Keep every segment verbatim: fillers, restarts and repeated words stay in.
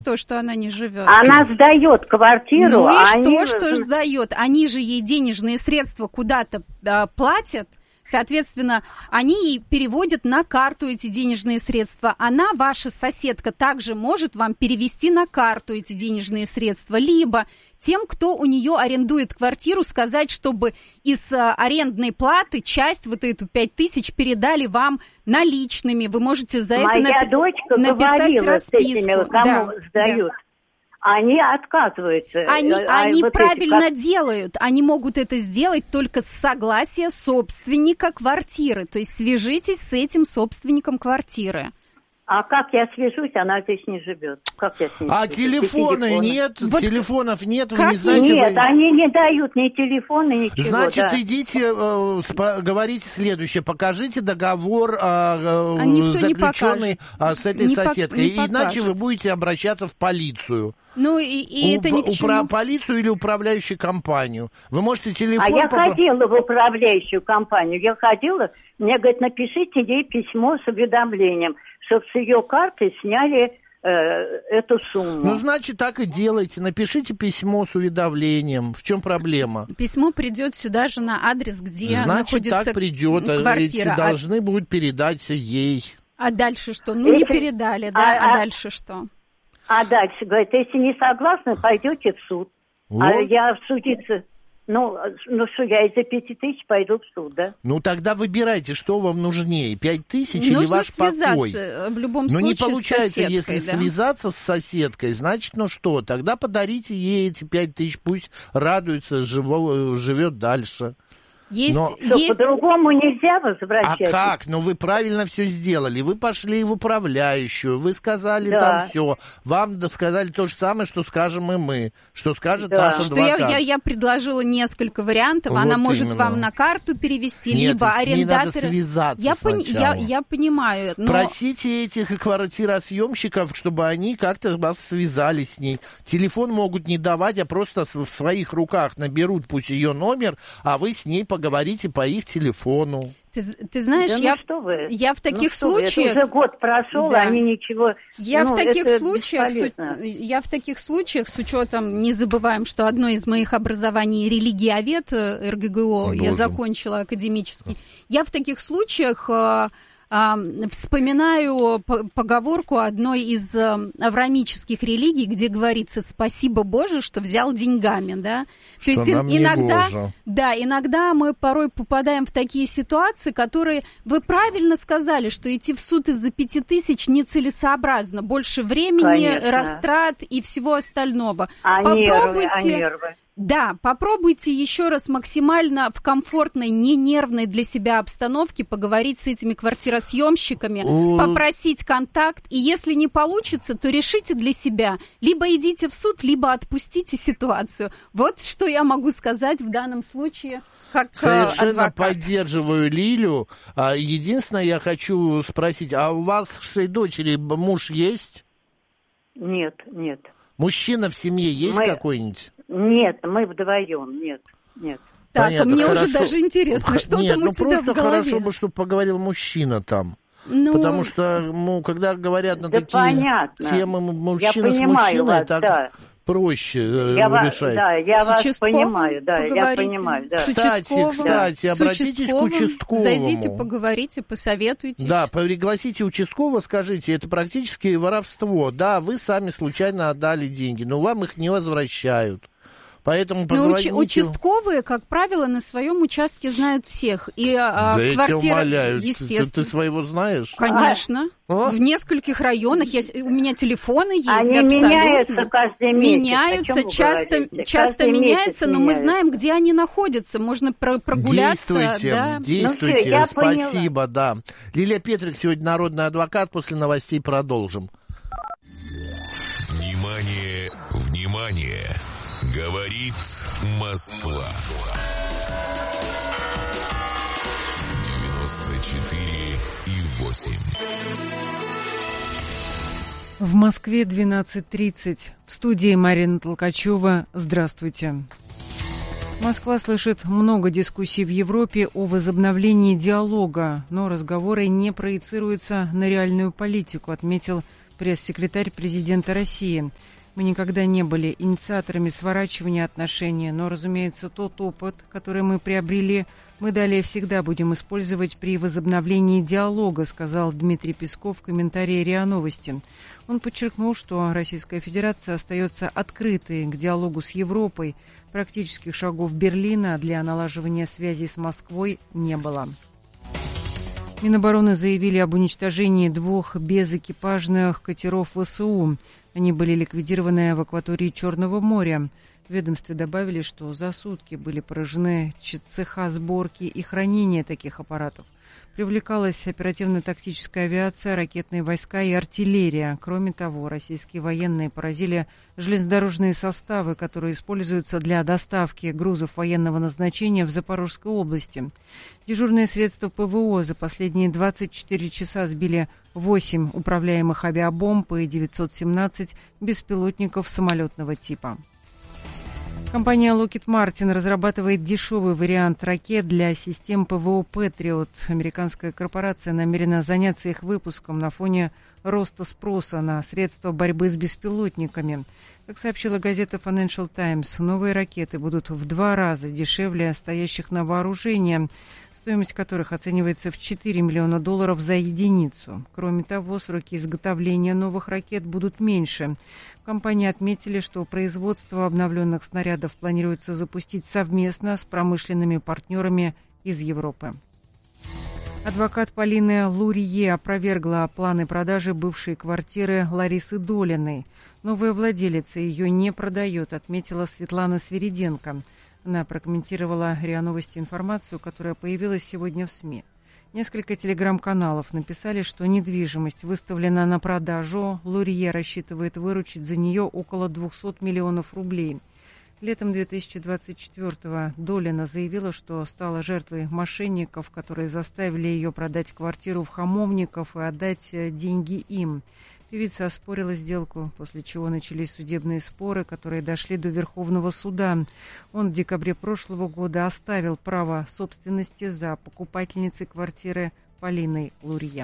То, что она не живет. Она сдает квартиру. Ну и а что, они... что сдает? Они же ей денежные средства куда-то а, платят. Соответственно, они ей переводят на карту эти денежные средства. Она, ваша соседка, также может вам перевести на карту эти денежные средства. Либо тем, кто у нее арендует квартиру, сказать, чтобы из а, арендной платы часть, вот эту пять тысяч, передали вам наличными. Вы можете за Моя это напи- дочка написать говорила расписку. с этими, кому Да, сдают. да. Они отказываются. Они, а они вот правильно эти, как... делают. Они могут это сделать только с согласия собственника квартиры. То есть свяжитесь с этим собственником квартиры. А как я свяжусь, она здесь не живет. Как я с ней А свяжусь? телефона телефона? нет, Вот телефонов нет, вы как не знаете... Нет, вы... они не дают ни телефона, ничего. Значит, да. идите, э, спо- говорите следующее. Покажите договор, э, А никто не заключенный э, с этой Не пок- соседкой. не Иначе покажет. вы будете обращаться в полицию. Ну и, и У- это ни к чему. упра- полицию или управляющую компанию. Вы можете телефон... А я попро- ходила в управляющую компанию. Я ходила, мне говорят, напишите ей письмо с уведомлением, чтобы с ее карты сняли э, эту сумму. Ну, значит, так и делайте. Напишите письмо с уведомлением. В чем проблема? Письмо придет сюда же на адрес, где Значит, находится так придет. квартира. Эти А- должны будут передать ей. А дальше что? Ну, не Если- передали, да, А- а а- дальше что? А дальше, говорит, если не согласны, пойдете в суд. Вот. А я судиться... Ну, ну что, я из-за пяти тысяч пойду в суд, да? Ну, тогда выбирайте, что вам нужнее, пять тысяч или Нужно ваш покой. связаться в любом Но случае не получается, с соседкой, если да? связаться с соседкой, значит, ну что, тогда подарите ей эти пять тысяч, пусть радуется, живо, живет дальше. Есть, Но- Что, есть... по-другому нельзя А возвращать? как? Ну, вы правильно все сделали. Вы пошли в управляющую, вы сказали Да. там все. Вам да, сказали то же самое, что скажем и мы, что скажет Да. наш Что я, адвокат. я, я предложила несколько вариантов. Вот Она может именно. вам на карту перевести, Нет, либо с ней арендаторы. надо связаться я, пони- я, сначала. я понимаю, но Просите этих квартиросъемщиков, чтобы они как-то вас связали с ней. Телефон могут не давать, а просто в своих руках наберут пусть ее номер, а вы с ней поговорите по их телефону. ты, ты знаешь, Да я, ну что вы? я в таких Ну что вы, случаях... это уже год прошел, Да. а они ничего... Я ну, в таких это случаях, с, бесполезно. я в таких случаях, с учетом, не забываем, что одно из моих образований религиовед, эр гэ гэ о, я Боже. закончила академический. Я в таких случаях э, э, вспоминаю по- поговорку одной из э, авраамических религий, где говорится: «Спасибо, Боже, что взял деньгами», да. То Что есть нам не иногда, гоже. да, иногда мы порой попадаем в такие ситуации, которые вы правильно сказали, что идти в суд из-за пяти тысяч нецелесообразно. Больше времени, Конечно. растрат и всего остального. А нервы, а нервы. Да, попробуйте еще раз максимально в комфортной, не нервной для себя обстановке поговорить с этими квартиросъемщиками, О. попросить контакт, и если не получится, то решите для себя. Либо идите в суд, либо отпустите ситуацию. Вот что я могу сказать в данном случае как э, Совершенно адвокат. поддерживаю Лилю. А, Единственное, я хочу спросить, а у вас с дочери муж есть? Нет, нет. Мужчина в семье есть Мы- какой-нибудь? Нет, мы вдвоем, нет, нет. Так, Понятно, мне хорошо. уже даже интересно, что Нет, там ну у тебя просто в голове. хорошо бы, чтобы поговорил мужчина там. Ну, Потому что, ну, когда говорят на Да такие понятно. темы мужчина Я с понимаю мужчиной, вас, так да. проще э, Я вас, решать. да, я С вас участковым понимаю, да, я поговорите. понимаю, да. С Кстати, участковым, кстати, с обратитесь к участковым, участковому. Зайдите, поговорите, посоветуйтесь. Да, пригласите участкового, скажите, это практически воровство. Да, вы сами случайно отдали деньги, но вам их не возвращают. Поэтому Но позвоните... уч- участковые, как правило, на своем участке знают всех. И а, Да я тебя квартира, умоляю, ты, естественно. ты своего знаешь? Конечно. А? В нескольких районах. Я, с- у меня телефоны есть Они абсолютно. меняются каждый месяц. Меняются, О чем вы часто, говорите? часто Каждый меняются, месяц но мы меняются. знаем, где они находятся. Можно про- прогуляться. Действуйте, Да. действуйте, Ну, всё, я спасибо, да. Лилия Петрик сегодня народный адвокат, после новостей продолжим. Внимание, внимание! Говорит Москва. девяносто четыре и восемь. В Москве двенадцать тридцать. В студии Марина Толкачева. Здравствуйте. Москва слышит много дискуссий в Европе о возобновлении диалога, но разговоры не проецируются на реальную политику, отметил пресс-секретарь президента России. Мы никогда не были инициаторами сворачивания отношений, но, разумеется, тот опыт, который мы приобрели, мы далее всегда будем использовать при возобновлении диалога, сказал Дмитрий Песков в комментарии РИА Новости. Он подчеркнул, что Российская Федерация остается открытой к диалогу с Европой. Практических шагов Берлина для налаживания связей с Москвой не было. Минобороны заявили об уничтожении двух безэкипажных катеров ВСУ. Они были ликвидированы в акватории Черного моря. В ведомстве добавили, что за сутки были поражены цеха сборки и хранения таких аппаратов. Привлекалась оперативно-тактическая авиация, ракетные войска и артиллерия. Кроме того, российские военные поразили железнодорожные составы, которые используются для доставки грузов военного назначения в Запорожской области. Дежурные средства ПВО за последние двадцать четыре часа сбили восемь управляемых авиабомб и девятьсот семнадцать беспилотников самолетного типа. Компания Lockheed Martin разрабатывает дешевый вариант ракет для систем ПВО Patriot. Американская корпорация намерена заняться их выпуском на фоне роста спроса на средства борьбы с беспилотниками. Как сообщила газета Financial Times, новые ракеты будут в два раза дешевле стоящих на вооружении, стоимость которых оценивается в четыре миллиона долларов за единицу. Кроме того, сроки изготовления новых ракет будут меньше. В компании отметили, что производство обновленных снарядов планируется запустить совместно с промышленными партнерами из Европы. Адвокат Полины Лурье опровергла планы продажи бывшей квартиры Ларисы Долиной. Новая владелица ее не продает, отметила Светлана Свириденко. Она прокомментировала РИА Новости информацию, которая появилась сегодня в СМИ. Несколько телеграм-каналов написали, что недвижимость выставлена на продажу. Лурье рассчитывает выручить за нее около двухсот миллионов рублей. Летом две тысячи двадцать четвёртого Долина заявила, что стала жертвой мошенников, которые заставили ее продать квартиру в Хамовников и отдать деньги им. Певица оспорила сделку, после чего начались судебные споры, которые дошли до Верховного суда. Он в декабре прошлого года оставил право собственности за покупательницей квартиры Полиной Лурье.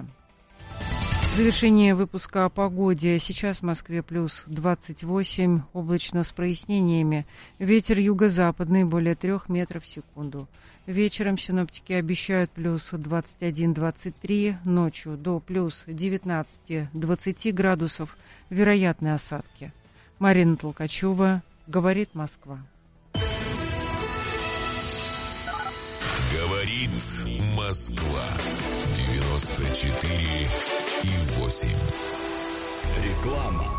В завершение выпуска о погоде. Сейчас в Москве плюс двадцать восемь, облачно с прояснениями. Ветер юго-западный более трех метров в секунду. Вечером синоптики обещают плюс двадцать один - двадцать три, ночью до плюс девятнадцать - двадцать градусов. Вероятны осадки. Марина Толкачева, говорит Москва. Говорит Москва. девяносто четыре и восемь. Реклама.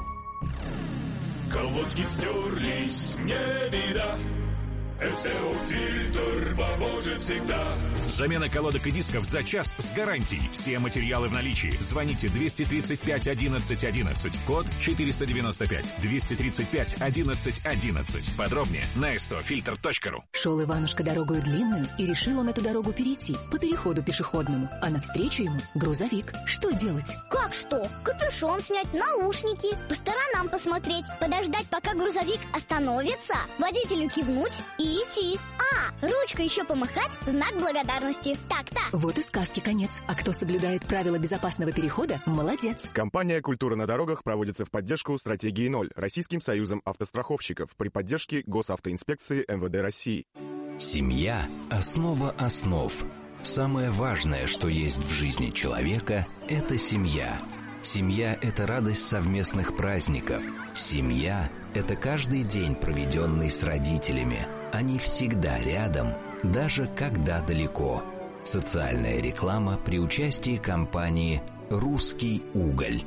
Колодки стерлись, не беда. СТО-фильтр поможет всегда. Замена колодок и дисков за час с гарантией. Все материалы в наличии. Звоните двести тридцать пять одиннадцать одиннадцать. Код четыреста девяносто пять. двести тридцать пять одиннадцать одиннадцать. Подробнее на эс тэ о фильтр точка ру. Шел Иванушка дорогою длинную, и решил он эту дорогу перейти по переходу пешеходному. А навстречу ему грузовик. Что делать? Как что? Капюшон снять, наушники, по сторонам посмотреть, подождать, пока грузовик остановится, водителю кивнуть и идти. А, ручкой еще помахать, знак благодарности. Так-то. Вот и сказки конец. А кто соблюдает правила безопасного перехода, молодец. Компания «Культура на дорогах» проводится в поддержку стратегии ноль Российским союзом автостраховщиков при поддержке Госавтоинспекции эм вэ дэ России. Семья – основа основ. Самое важное, что есть в жизни человека – это семья. Семья – это радость совместных праздников. Семья – это каждый день, проведенный с родителями. Они всегда рядом, даже когда далеко. Социальная реклама при участии компании «Русский уголь».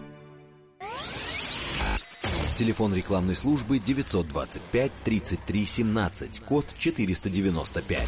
Телефон рекламной службы девятьсот двадцать пять тридцать три семнадцать, код четыреста девяносто пять.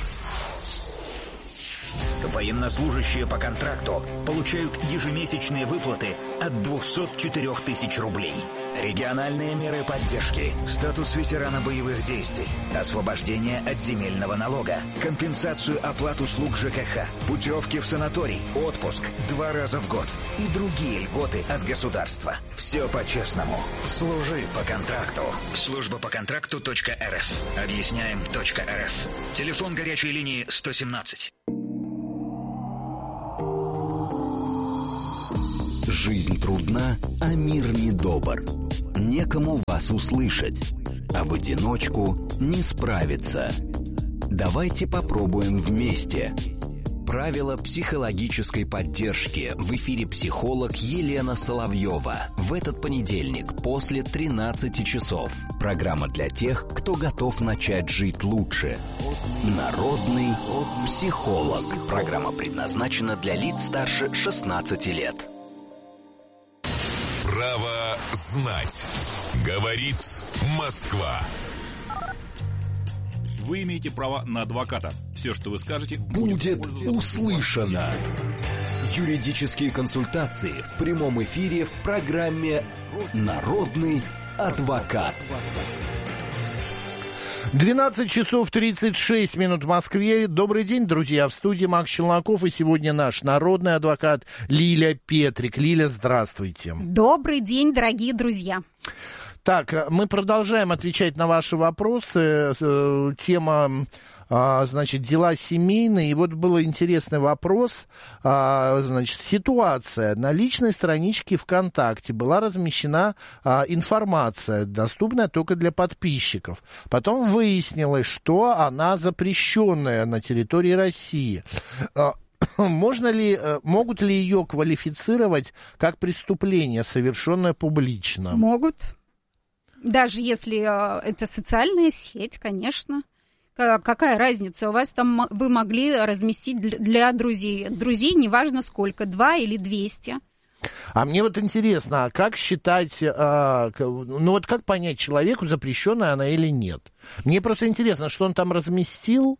Военнослужащие по контракту получают ежемесячные выплаты от двухсот четырёх тысяч рублей. Региональные меры поддержки, статус ветерана боевых действий, освобождение от земельного налога, компенсацию оплат услуг ЖКХ, путевки в санаторий, отпуск два раза в год и другие льготы от государства. Все по-честному. Служи по контракту. Служба по контракту точка эр эф. Объясняем точка эр эф. Телефон горячей линии сто семнадцать. Жизнь трудна, а мир недобр. Некому вас услышать, а в одиночку не справиться. Давайте попробуем вместе. Правила психологической поддержки. В эфире психолог Елена Соловьева. В этот понедельник после тринадцати часов. Программа для тех, кто готов начать жить лучше. Народный психолог. Программа предназначена для лиц старше шестнадцати лет. Право знать. Говорит Москва. Вы имеете право на адвоката. Все, что вы скажете, будет услышано. Юридические консультации в прямом эфире в программе «Народный адвокат». двенадцать часов тридцать шесть минут в Москве. Добрый день, друзья. В студии Макс Челноков. И сегодня наш народный адвокат Лиля Петрик. Лиля, здравствуйте. Добрый день, дорогие друзья. Так, мы продолжаем отвечать на ваши вопросы. Тема, значит, дела семейные. И вот был интересный вопрос. Значит, ситуация. На личной страничке ВКонтакте была размещена информация, доступная только для подписчиков. Потом выяснилось, что она запрещенная на территории России. Можно ли, могут ли ее квалифицировать как преступление, совершенное публично? Могут. Даже если э, это социальная сеть, конечно. К- какая разница? У вас там вы могли разместить для, для друзей. Друзей неважно сколько, два или двести. А мне вот интересно, а как считать, э, ну вот как понять человеку, запрещенная она или нет? Мне просто интересно, что он там разместил.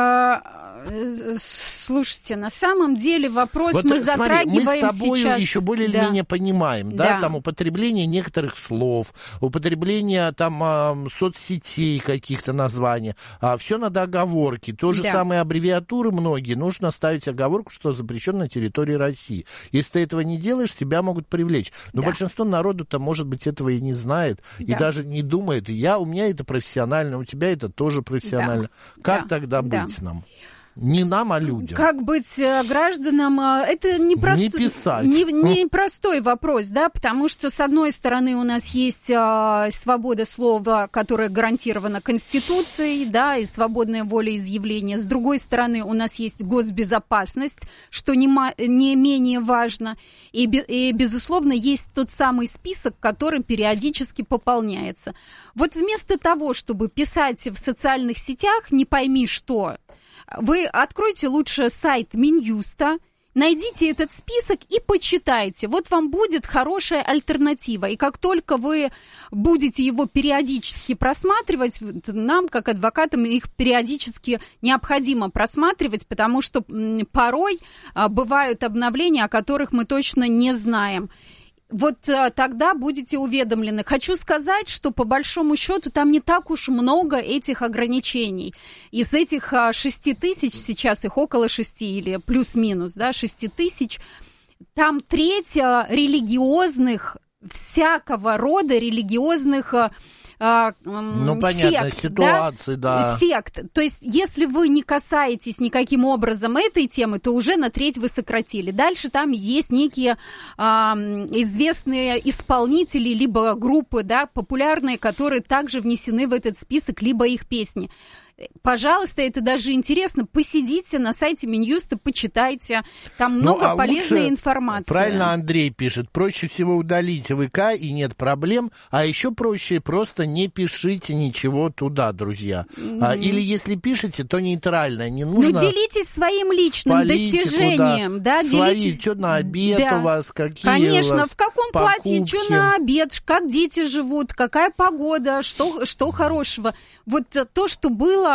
Слушайте, на самом деле вопрос вот, мы смотри, затрагиваем мы с тобой сейчас. еще более или да. менее понимаем, да? да, там употребление некоторых слов, употребление там э, соцсетей каких-то названий, а все надо оговорки. То же да. самое аббревиатуры многие, нужно ставить оговорку, что запрещено на территории России. Если ты этого не делаешь, тебя могут привлечь. Но да. большинство народу-то, может быть, этого и не знает, да. и даже не думает. И я, у меня это профессионально, у тебя это тоже профессионально. Да. Как да. тогда быть да. нам? Не нам, а людям. Как быть гражданам? Это не, прост... не, писать. не, не простой вопрос, да, потому что, с одной стороны, у нас есть а, свобода слова, которая гарантирована Конституцией, да, и свободная волеизъявления. С другой стороны, у нас есть госбезопасность, что не, ма... не менее важно. И, и, безусловно, есть тот самый список, который периодически пополняется. Вот вместо того, чтобы писать в социальных сетях, не пойми что... Вы откройте лучше сайт Минюста, найдите этот список и почитайте. Вот вам будет хорошая альтернатива. И как только вы будете его периодически просматривать, нам, как адвокатам, их периодически необходимо просматривать, потому что порой бывают обновления, о которых мы точно не знаем. Вот а, тогда будете уведомлены. Хочу сказать, что по большому счету там не так уж много этих ограничений. Из этих а, шести тысяч, сейчас их около шести или плюс-минус, да, шести тысяч, там треть а, религиозных, всякого рода религиозных а, а, ну, понятно, сект, ситуации, да? да. Сект. То есть, если вы не касаетесь никаким образом этой темы, то уже на треть вы сократили. Дальше там есть некие а, известные исполнители, либо группы, да, популярные, которые также внесены в этот список, либо их песни. Пожалуйста, это даже интересно. Посидите на сайте Минюста, почитайте. Там много ну, а полезной информации. Правильно Андрей пишет. Проще всего удалить ВК, и нет проблем. А еще проще просто не пишите ничего туда, друзья. Mm-hmm. А, или если пишете, то нейтрально. Не нужно... Ну, делитесь своим личным достижением. Да, свои, делитесь... что на обед да. у вас, какие Конечно, у вас в каком покупки. Платье, что на обед, как дети живут, какая погода, что, что хорошего. Вот то, что было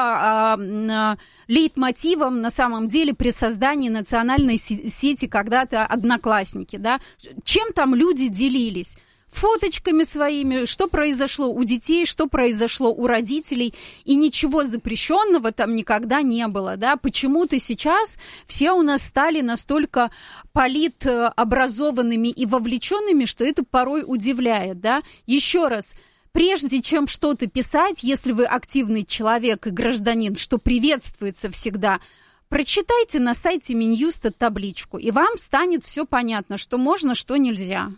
лейтмотивом на самом деле при создании национальной сети когда-то Одноклассники, да, чем там люди делились? Фоточками своими, что произошло у детей, что произошло у родителей, и ничего запрещенного там никогда не было, да, почему-то сейчас все у нас стали настолько политобразованными и вовлеченными, что это порой удивляет, да, еще раз. Прежде чем что-то писать, если вы активный человек и гражданин, что приветствуется всегда, Прочитайте на сайте Минюста табличку, и вам станет все понятно, что можно, что нельзя.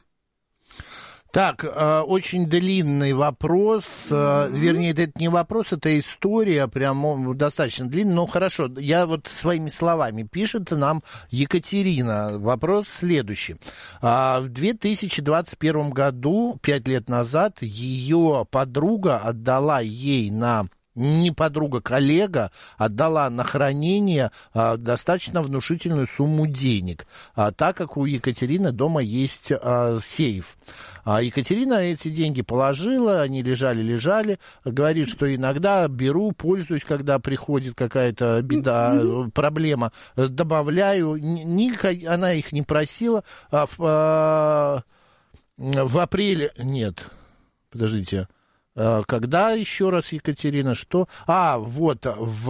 Так, э, очень длинный вопрос, э, вернее, это не вопрос, это история, прям достаточно длинная, но хорошо, я вот своими словами, пишет нам Екатерина, вопрос следующий. А, в две тысячи двадцать первом году, пять лет назад, ее подруга отдала ей на... не подруга, коллега отдала на хранение а, достаточно внушительную сумму денег, а, так как у Екатерины дома есть а, сейф. А Екатерина эти деньги положила, они лежали-лежали, говорит, что иногда беру, пользуюсь, когда приходит какая-то беда, mm-hmm. проблема, добавляю, ни, она их не просила. А в, а, в апреле, нет, подождите, когда еще раз, Екатерина, что? А, вот, в,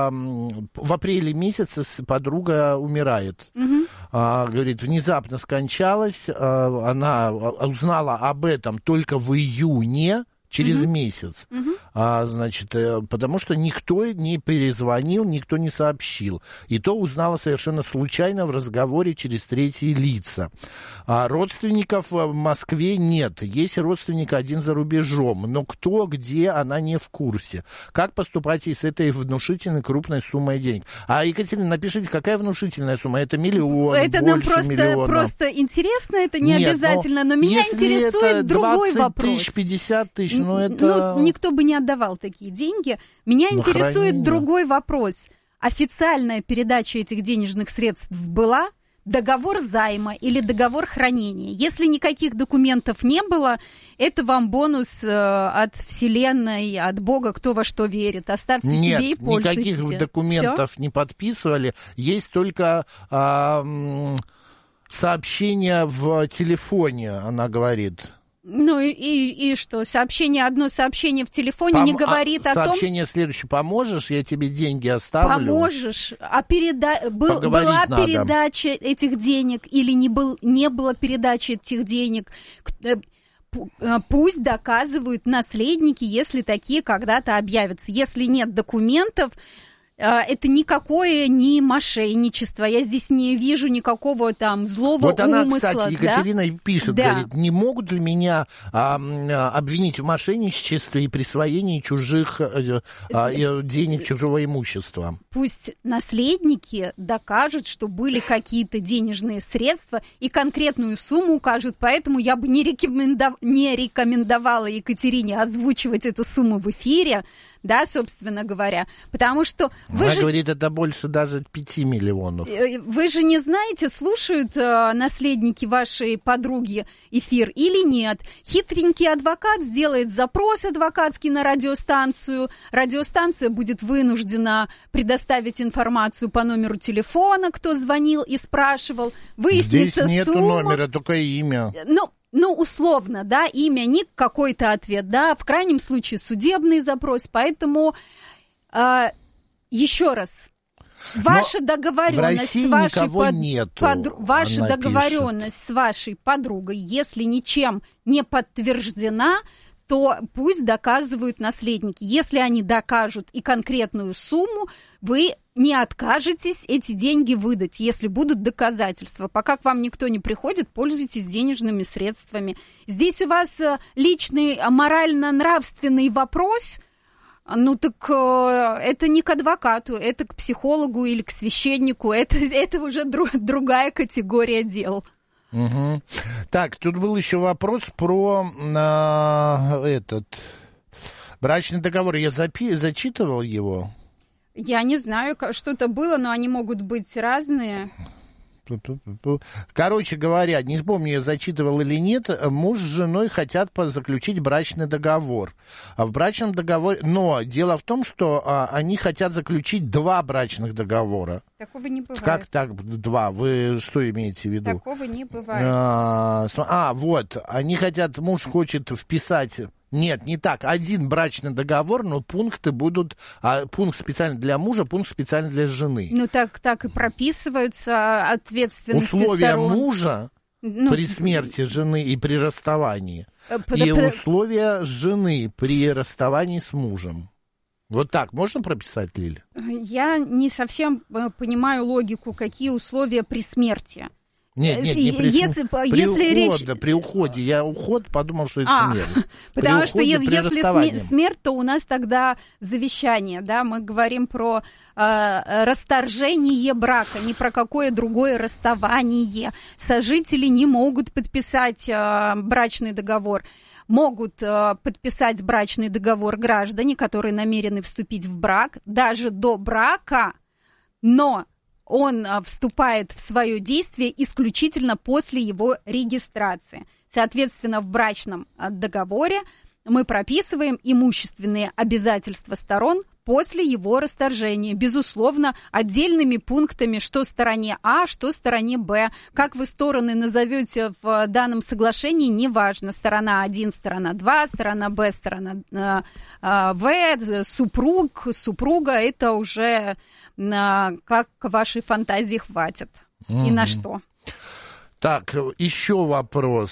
в апреле месяце подруга умирает. Угу. А, говорит, внезапно скончалась. А, она узнала об этом только в июне, через угу. месяц. Угу. А, значит, потому что никто не перезвонил, никто не сообщил. И то узнала совершенно случайно в разговоре через третьи лица. А родственников в Москве нет. Есть родственник один за рубежом. Но кто, где, она не в курсе. Как поступать и с этой внушительной крупной суммой денег? А, Екатерина, напишите, какая внушительная сумма? Это миллион, это больше нам просто, миллиона. просто интересно, это не нет, обязательно. Но, но меня интересует другой вопрос. двадцать тысяч, пятьдесят тысяч, ну это... Ну, никто бы не отдавал такие деньги. Меня ну, интересует хранение. Другой вопрос. Официальная передача этих денежных средств была? Договор займа или договор хранения? Если никаких документов не было, это вам бонус э, от Вселенной, от Бога, кто во что верит. Оставьте Нет, себе и пользуйтесь. Нет, никаких документов Всё? Не подписывали. Есть только э, сообщение в телефоне, она говорит. Ну и, и, и что? Сообщение, одно сообщение в телефоне Пом- не говорит а, о том... Сообщение следующее. Поможешь, я тебе деньги оставлю? Поможешь. А переда... Был, была надо. передача этих денег или не, был, не было передачи этих денег? Пусть доказывают наследники, если такие когда-то объявятся. Если нет документов... Это никакое не мошенничество. Я здесь не вижу никакого там злого вот она, умысла. Кстати, Екатерина да? пишет, да. говорит, не могут ли меня а, обвинить в мошенничестве и присвоении чужих а, денег, чужого имущества? Пусть наследники докажут, что были какие-то денежные средства и конкретную сумму укажут. Поэтому я бы не, рекомендов... не рекомендовала Екатерине озвучивать эту сумму в эфире. Да, собственно говоря, потому что... Вы Она же... говорит, это больше даже пяти миллионов. Вы же не знаете, слушают э, наследники вашей подруги эфир или нет. Хитренький адвокат сделает запрос адвокатский на радиостанцию. Радиостанция будет вынуждена предоставить информацию по номеру телефона, кто звонил и спрашивал. Выяснится Здесь нету сумма. номера, только имя. Ну, Ну, условно, да, имя, ник, какой-то ответ, да, в крайнем случае судебный запрос, поэтому э, еще раз, ваша Но договоренность с вашей, под... нету, под... ваша договоренность с вашей подругой, если ничем не подтверждена, то пусть доказывают наследники. Если они докажут и конкретную сумму, вы не откажетесь эти деньги выдать, если будут доказательства. Пока к вам никто не приходит, пользуйтесь денежными средствами. Здесь у вас личный морально-нравственный вопрос, ну так это не к адвокату, это к психологу или к священнику, это, это уже друг, другая категория дел. Угу. Так, тут был еще вопрос про а, этот брачный договор. Я запи- зачитывал его. Я не знаю, что-то было, но они могут быть разные. Короче говоря, не помню, я зачитывал или нет, муж с женой хотят заключить брачный договор. А в брачном договоре... Но дело в том, что а, они хотят заключить два брачных договора. Такого не бывает. Как так два? Вы что имеете в виду? Такого не бывает. А, а вот, они хотят, муж хочет вписать... Нет, не так. Один брачный договор, но пункты будут... А, пункт специально для мужа, пункт специально для жены. Ну, так, так и прописываются ответственности условия сторон. Мужа ну, при смерти жены и при расставании. Под, и под... условия жены при расставании с мужем. Вот так можно прописать, Лиля? Я не совсем понимаю логику, какие условия при смерти. Нет, нет, не при, если, при если уходе, речь... при уходе. Я уход подумал, что это а, смерть. Потому при что уходе, если смерть, то у нас тогда завещание, да, мы говорим про э, расторжение брака, не про какое другое расставание. Сожители не могут подписать э, брачный договор. Могут э, подписать брачный договор граждане, которые намерены вступить в брак, даже до брака, но он э, вступает в свое действие исключительно после его регистрации. Соответственно, в брачном э, договоре мы прописываем имущественные обязательства сторон после его расторжения. Безусловно, отдельными пунктами, что стороне А, что стороне Б. Как вы стороны назовете в данном соглашении, неважно. Сторона один, сторона два, сторона Б, сторона э, э, В, супруг, супруга, это уже э, как вашей фантазии хватит. Mm-hmm. И на что. Так, еще вопрос.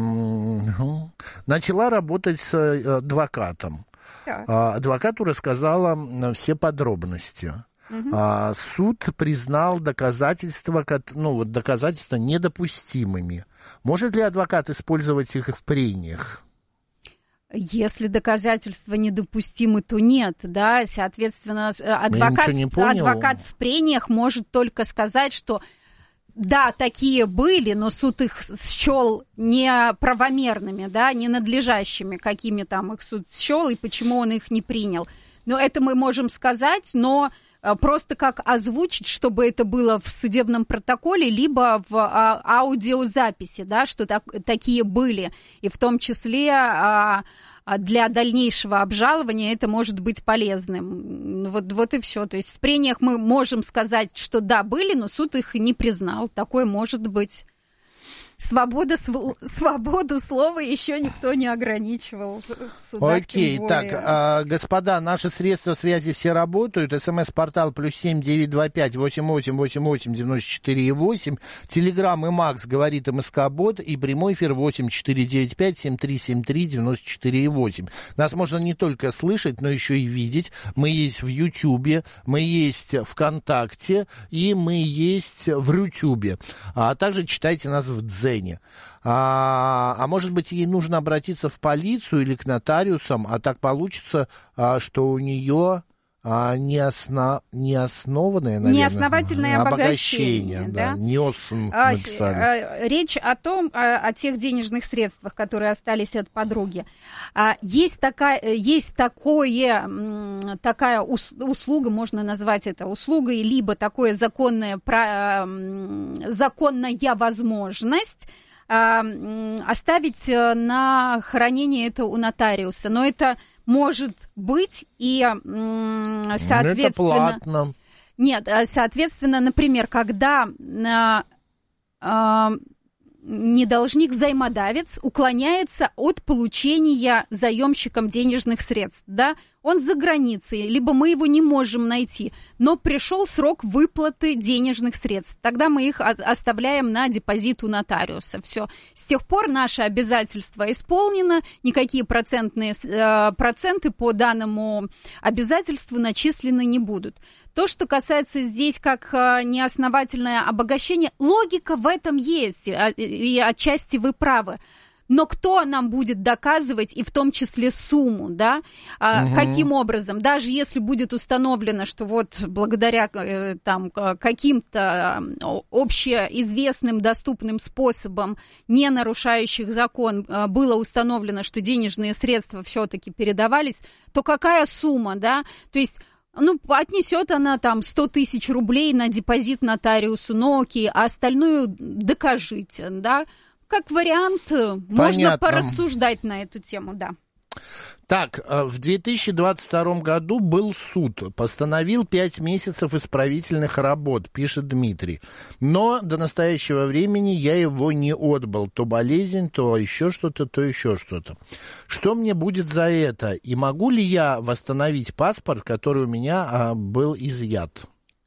Начала работать с адвокатом. Так. Адвокату рассказала все подробности. Угу. А, суд признал доказательства, ну, вот доказательства недопустимыми. Может ли адвокат использовать их в прениях? Если доказательства недопустимы, то нет, да, соответственно, адвокат, адвокат в прениях может только сказать, что да, такие были, но суд их счел неправомерными, да, ненадлежащими, какими там их суд счел и почему он их не принял. Но это мы можем сказать, но просто как озвучить, чтобы это было в судебном протоколе, либо в а, аудиозаписи, да, что так, такие были, и в том числе а, для дальнейшего обжалования это может быть полезным. Вот, вот и все. То есть в прениях мы можем сказать, что да, были, но суд их не признал. Такое может быть. Свобода, св... Свободу слова еще никто не ограничивал. Окей, так, а, господа, наши средства связи все работают. СМС-портал плюс семь девять два пять восемь восемь восемь восемь девяносто четыре восемь. Телеграм и Макс говорит МСК-бот. И прямой эфир восемь четыре девять пять семь три семь три девяносто четыре восемь. Нас можно не только слышать, но еще и видеть. Мы есть в Ютьюбе, мы есть ВКонтакте и мы есть в Рутюбе. А также читайте нас в Дзене. А, а может быть, ей нужно обратиться в полицию или к нотариусам, а так получится, а, что у нее а, неосно, неоснованное, наверное, неосновательное обогащение. обогащение да? Да, неосн написали. Речь о том, о, о тех денежных средствах, которые остались от подруги. Есть такая, есть такое, такая услуга, можно назвать это услугой, либо такое законное, законная возможность оставить на хранение это у нотариуса. Но это может быть и, соответственно... Это платно. Нет, соответственно, например, когда недолжник-займодавец уклоняется от получения заемщиком денежных средств, да, он за границей, либо мы его не можем найти, но пришел срок выплаты денежных средств, тогда мы их оставляем на депозит у нотариуса, все. С тех пор наше обязательство исполнено, никакие процентные, э, проценты по данному обязательству начислены не будут. То, что касается здесь как неосновательное обогащение, логика в этом есть, и отчасти вы правы. Но кто нам будет доказывать, и в том числе сумму, да? Угу. Каким образом? Даже если будет установлено, что вот благодаря там, каким-то общеизвестным доступным способом, не нарушающих закон, было установлено, что денежные средства все-таки передавались, то какая сумма, да? То есть... Ну, отнесет она там сто тысяч рублей на депозит нотариусу, ну окей, а остальную докажите, да? Как вариант, понятно. Можно порассуждать на эту тему, да. Так, в две тысячи двадцать втором году был суд, постановил пять месяцев исправительных работ, пишет Дмитрий. Но до настоящего времени я его не отбыл. То болезнь, то еще что-то, то еще что-то. Что мне будет за это? И могу ли я восстановить паспорт, который у меня а, был изъят?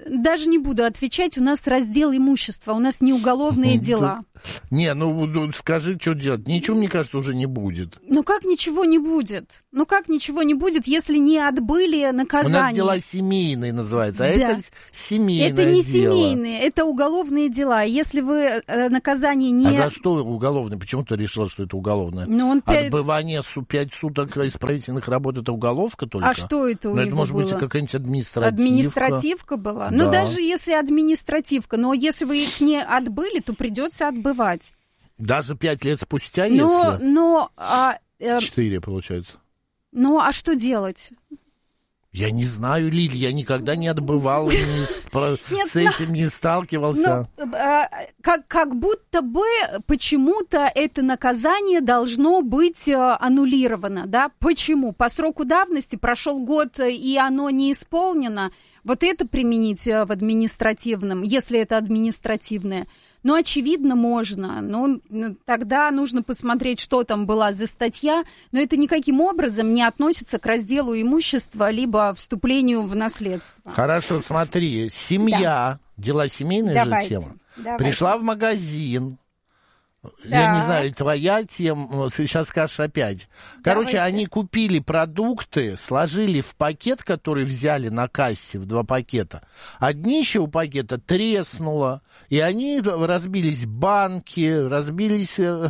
даже не буду отвечать, у нас раздел имущества, у нас не уголовные дела. Не, ну скажи, что делать. Ничего, мне кажется, уже не будет. Ну как ничего не будет? Ну как ничего не будет, если не отбыли наказание? У нас дела семейные называются, а да. это семейное дело. Это не дело. семейные, это уголовные дела. Если вы наказание не... А за что уголовное? Почему ты решила, что это уголовное? Ну, он пять... Отбывание пять суток исправительных работ — это уголовка только? А что это у Но него это может было? быть какая-нибудь административка. Административка была? Да. Ну даже если административка, но если вы их не отбыли, то придется отбывать. Даже пять лет спустя, но, если? Но... А, э... Четыре, получается. Ну, а что делать? Я не знаю, Лиль, я никогда не отбывал, с этим не сталкивался. Как, как будто бы почему-то это наказание должно быть аннулировано, да? Почему? По сроку давности прошел год, и оно не исполнено. Вот это применить в административном, если это административное. Ну, очевидно, можно. Ну, тогда нужно посмотреть, что там была за статья. Но это никаким образом не относится к разделу имущества, либо вступлению в наследство. Хорошо, смотри. Семья, да. Дела семейные Давайте. же тема. Давайте. Пришла в магазин. Да. Я не знаю, твоя тема, сейчас скажешь опять. Короче, Давайте. Они купили продукты, сложили в пакет, который взяли на кассе, в два пакета. А днище у пакета треснуло, и они разбились банки, разбились... Э,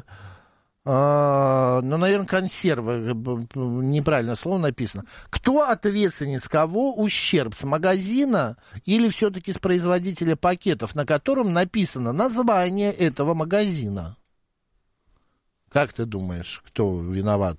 э, ну, наверное, консервы, неправильно слово написано. Кто ответственен, с кого ущерб? С магазина или все-таки с производителя пакетов, на котором написано название этого магазина? Как ты думаешь, кто виноват?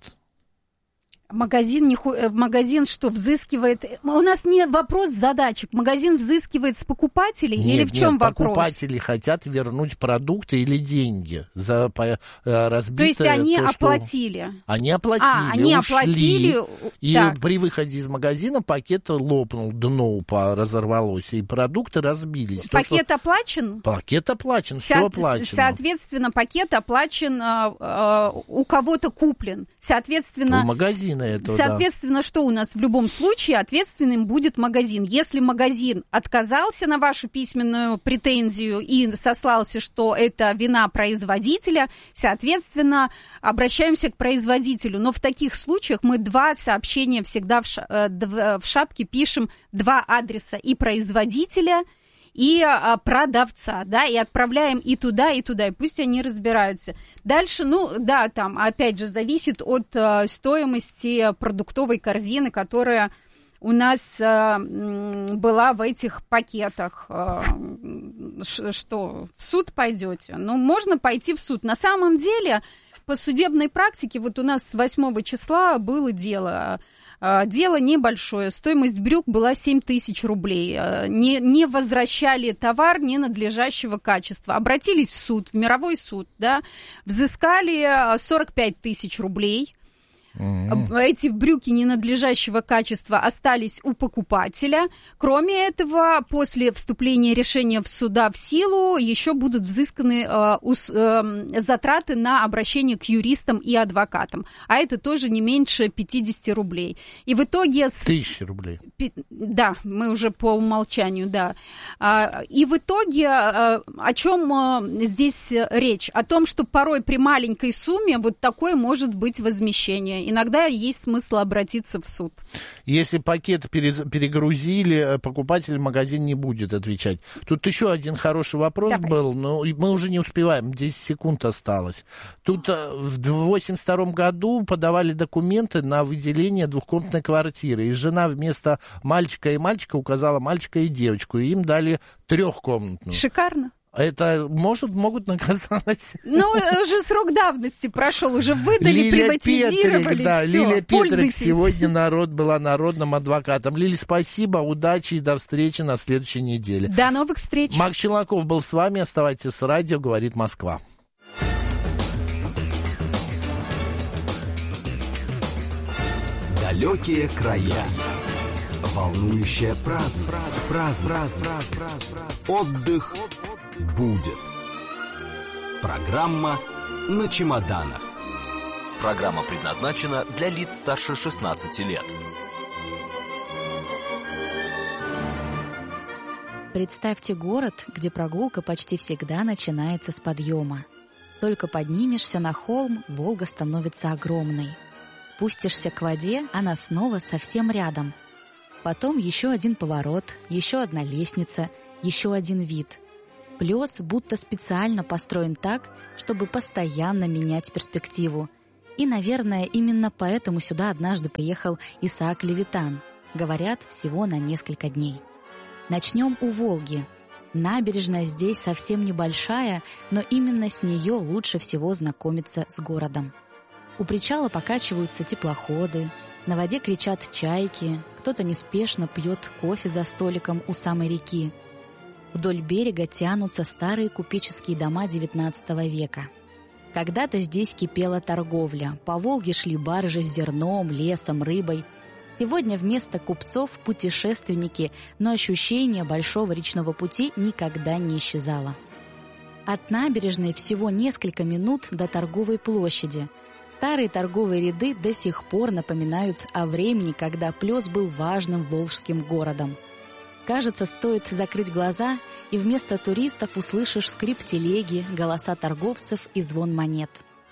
Магазин, не ху... магазин что, взыскивает... У нас не вопрос задачек. Магазин взыскивает с покупателей? Нет, или в чем нет, вопрос? Покупатели хотят вернуть продукты или деньги за разбитое... То есть они то, оплатили? Что... Они оплатили, а, они ушли. Оплатили... И так. При выходе из магазина пакет лопнул, дно разорвалось, и продукты разбились. Пакет то, что... оплачен? Пакет оплачен, Со... все оплачено. Соответственно, пакет оплачен, э, э, у кого-то куплен. Соответственно... У магазина. Этого, Соответственно, да. Что у нас в любом случае ответственным будет магазин. Если магазин отказался на вашу письменную претензию и сослался, что это вина производителя, соответственно, обращаемся к производителю. Но в таких случаях мы два сообщения всегда в, ша- в шапке пишем, два адреса и производителя, и а, продавца, да, и отправляем и туда, и туда, и пусть они разбираются. Дальше, ну, да, там, опять же, зависит от а, стоимости продуктовой корзины, которая у нас а, была в этих пакетах. А, ш, что, в суд пойдете? Ну, можно пойти в суд. На самом деле, по судебной практике, вот у нас с восьмого числа было дело... Дело небольшое, стоимость брюк была семь тысяч рублей. Не, не возвращали товар ненадлежащего качества. Обратились в суд, в мировой суд, да, взыскали сорок пять тысяч рублей. Mm-hmm. Эти брюки ненадлежащего качества остались у покупателя. Кроме этого, после вступления решения в суда в силу еще будут взысканы э, ус, э, затраты на обращение к юристам и адвокатам. А это тоже не меньше пятьдесят рублей. И в итоге... Тысячи рублей. Пи... Да, мы уже по умолчанию, да. А, и в итоге а, о чем а, здесь речь? О том, что порой при маленькой сумме вот такое может быть возмещение. Иногда есть смысл обратиться в суд. Если пакет перегрузили, покупатель в магазин не будет отвечать. Тут еще один хороший вопрос Давай. был, но мы уже не успеваем, десять секунд осталось. Тут в восемьдесят втором году подавали документы на выделение двухкомнатной квартиры, и жена вместо мальчика и мальчика указала мальчика и девочку, и им дали трехкомнатную. Шикарно. Это может, могут наказать. Ну, уже срок давности прошел, уже выдали, Лилия приватизировали. Петрик, да, все, Лилия Петрик пользуйтесь. сегодня народ была народным адвокатом. Лили, спасибо, удачи и до встречи на следующей неделе. До новых встреч. Макс Челноков был с вами. Оставайтесь с радио, говорит Москва. Далекие края. Волнующая праздник. Праздник. Праздник. Отдых будет. Программа на чемоданах. Программа предназначена для лиц старше шестнадцати лет. Представьте город, где прогулка почти всегда начинается с подъема. Только поднимешься на холм, Волга становится огромной. Спустишься к воде, она снова совсем рядом. Потом еще один поворот, еще одна лестница, еще один вид. Плес будто специально построен так, чтобы постоянно менять перспективу. И, наверное, именно поэтому сюда однажды приехал Исаак Левитан. Говорят, всего на несколько дней. Начнем у Волги. Набережная здесь совсем небольшая, но именно с нее лучше всего знакомиться с городом. У причала покачиваются теплоходы, на воде кричат чайки, кто-то неспешно пьет кофе за столиком у самой реки. Вдоль берега тянутся старые купеческие дома девятнадцатого века. Когда-то здесь кипела торговля, по Волге шли баржи с зерном, лесом, рыбой. Сегодня вместо купцов путешественники, но ощущение большого речного пути никогда не исчезало. От набережной всего несколько минут до торговой площади. Старые торговые ряды до сих пор напоминают о времени, когда Плес был важным волжским городом. Кажется, стоит закрыть глаза, и вместо туристов услышишь скрип телеги, голоса торговцев и звон монет.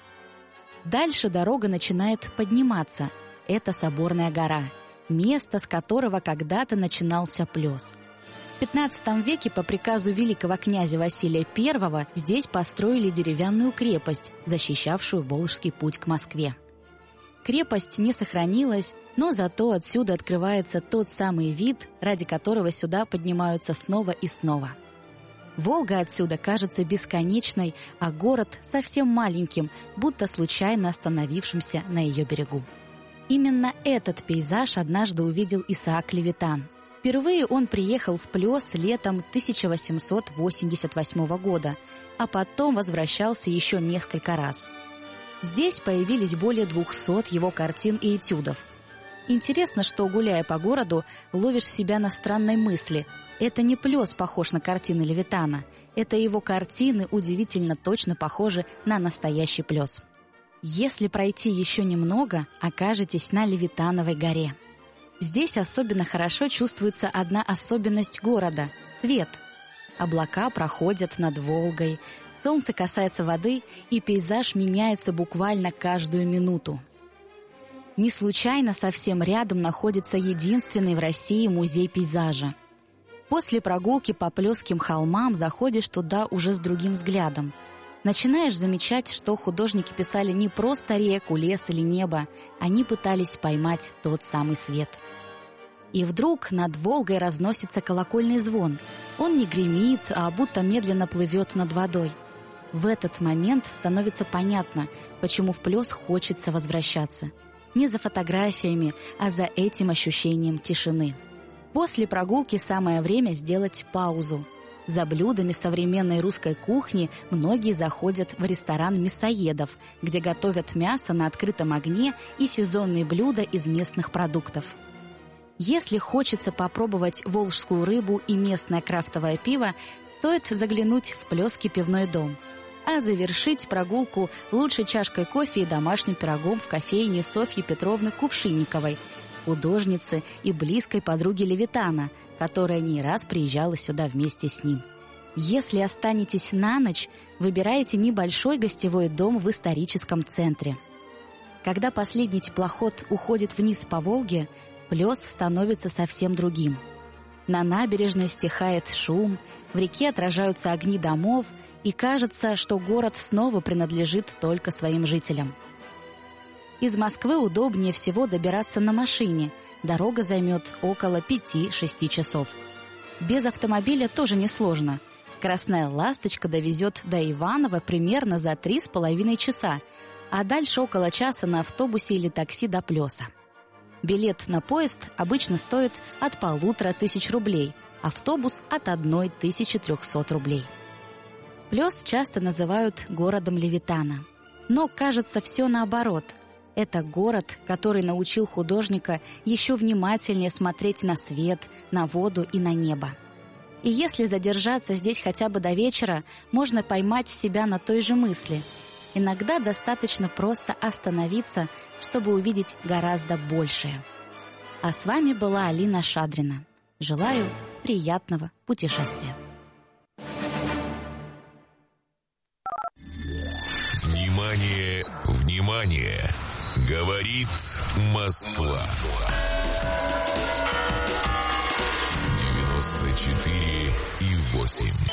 Дальше дорога начинает подниматься. Это Соборная гора, место, с которого когда-то начинался Плес. В пятнадцатом веке по приказу великого князя Василия Первого здесь построили деревянную крепость, защищавшую Волжский путь к Москве. Крепость не сохранилась, но зато отсюда открывается тот самый вид, ради которого сюда поднимаются снова и снова. Волга отсюда кажется бесконечной, а город совсем маленьким, будто случайно остановившимся на ее берегу. Именно этот пейзаж однажды увидел Исаак Левитан. Впервые он приехал в Плес летом тысяча восемьсот восемьдесят восьмого года, а потом возвращался еще несколько раз. Здесь появились более двухсот его картин и этюдов. Интересно, что, гуляя по городу, ловишь себя на странной мысли. Это не Плес похож на картины Левитана, это его картины удивительно точно похожи на настоящий Плес. Если пройти еще немного, окажетесь на Левитановой горе. Здесь особенно хорошо чувствуется одна особенность города – свет. Облака проходят над Волгой, солнце касается воды, и пейзаж меняется буквально каждую минуту. Не случайно совсем рядом находится единственный в России музей пейзажа. После прогулки по Плесским холмам заходишь туда уже с другим взглядом. Начинаешь замечать, что художники писали не просто реку, лес или небо, они пытались поймать тот самый свет. И вдруг над Волгой разносится колокольный звон. Он не гремит, а будто медленно плывет над водой. В этот момент становится понятно, почему в Плес хочется возвращаться. Не за фотографиями, а за этим ощущением тишины. После прогулки самое время сделать паузу. За блюдами современной русской кухни многие заходят в ресторан мясоедов, где готовят мясо на открытом огне и сезонные блюда из местных продуктов. Если хочется попробовать волжскую рыбу и местное крафтовое пиво, стоит заглянуть в Плесский пивной дом. А завершить прогулку лучше чашкой кофе и домашним пирогом в кофейне Софьи Петровны Кувшинниковой, художницы и близкой подруги Левитана, которая не раз приезжала сюда вместе с ним. Если останетесь на ночь, выбирайте небольшой гостевой дом в историческом центре. Когда последний теплоход уходит вниз по Волге, Плес становится совсем другим. На набережной стихает шум, в реке отражаются огни домов, и кажется, что город снова принадлежит только своим жителям. Из Москвы удобнее всего добираться на машине. Дорога займет около пяти-шести часов. Без автомобиля тоже несложно. Красная ласточка довезет до Иваново примерно за три с половиной часа, а дальше около часа на автобусе или такси до Плеса. Билет на поезд обычно стоит от полутора тысяч рублей, автобус от одной тысячи трехсот рублей. Плес часто называют городом Левитана. Но, кажется, все наоборот. Это город, который научил художника еще внимательнее смотреть на свет, на воду и на небо. И если задержаться здесь хотя бы до вечера, можно поймать себя на той же мысли. Иногда достаточно просто остановиться, чтобы увидеть гораздо большее. А с вами была Алина Шадрина. Желаю Приятного путешествия! Внимание, внимание! Говорит Москва. девяносто четыре и восемь.